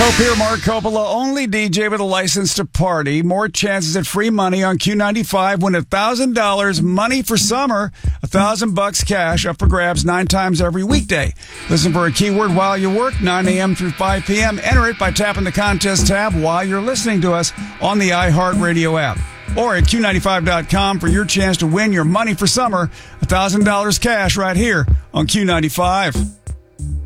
Cope here, Mark Coppola, only DJ with a license to party. More chances at free money on Q95. Win $1,000 money for summer. $1,000 cash up for grabs 9 times every weekday. Listen for a keyword while you work, 9 a.m. through 5 p.m. Enter it by tapping the contest tab while you're listening to us on the iHeartRadio app. Or at Q95.com for your chance to win your money for summer. $1,000 cash right here on Q95.